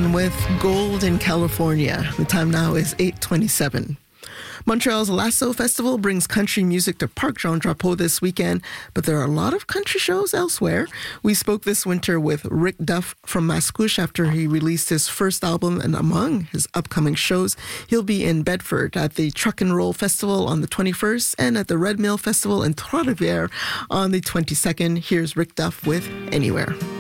John with Gold in California. The time now is 8:27. Montreal's Lasso Festival brings country music to Parc Jean Drapeau this weekend, but there are a lot of country shows elsewhere. We spoke this winter with Rick Duff from Mascouche after he released his first album, and among his upcoming shows, he'll be in Bedford at the Truck and Roll Festival on the 21st and at the Red Mill Festival in Trois-Rivières on the 22nd. Here's Rick Duff with Anywhere.